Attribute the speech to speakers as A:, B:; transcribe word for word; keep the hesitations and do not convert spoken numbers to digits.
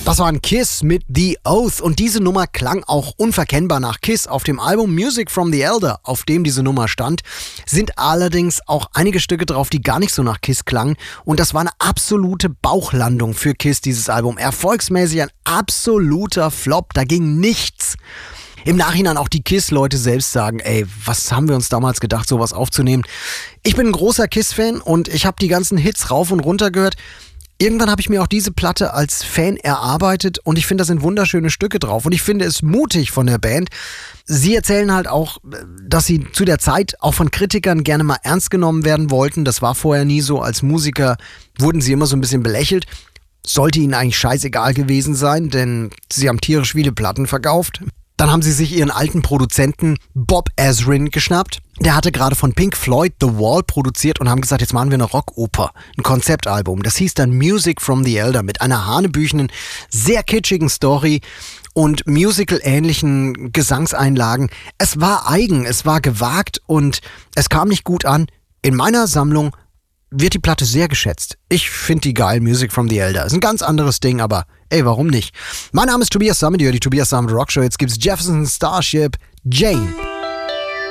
A: Das war ein Kiss mit The Oath und diese Nummer klang auch unverkennbar nach Kiss. Auf dem Album Music from the Elder, auf dem diese Nummer stand, sind allerdings auch einige Stücke drauf, die gar nicht so nach Kiss klangen und das war eine absolute Bauchlandung für Kiss, dieses Album. Erfolgsmäßig ein absoluter Flop, da ging nichts. Im Nachhinein auch die Kiss-Leute selbst sagen, ey, was haben wir uns damals gedacht, sowas aufzunehmen? Ich bin ein großer Kiss-Fan und ich habe die ganzen Hits rauf und runter gehört. Irgendwann habe ich mir auch diese Platte als Fan erarbeitet und ich finde, da sind wunderschöne Stücke drauf und ich finde es mutig von der Band. Sie erzählen halt auch, dass sie zu der Zeit auch von Kritikern gerne mal ernst genommen werden wollten. Das war vorher nie so. Als Musiker wurden sie immer so ein bisschen belächelt. Sollte ihnen eigentlich scheißegal gewesen sein, denn sie haben tierisch viele Platten verkauft. Dann haben sie sich ihren alten Produzenten Bob Ezrin geschnappt. Der hatte gerade von Pink Floyd The Wall produziert und haben gesagt, jetzt machen wir eine Rockoper, ein Konzeptalbum. Das hieß dann Music from the Elder mit einer hanebüchenen, sehr kitschigen Story und musical-ähnlichen Gesangseinlagen. Es war eigen, es war gewagt und es kam nicht gut an. In meiner Sammlung wird die Platte sehr geschätzt. Ich finde die geil, Music from the Elder. Ist ein ganz anderes Ding, aber ey, warum nicht? Mein Name ist Tobias Sammet, die Tobias Sammet Rock Show. Jetzt gibt's Jefferson Starship, Jane.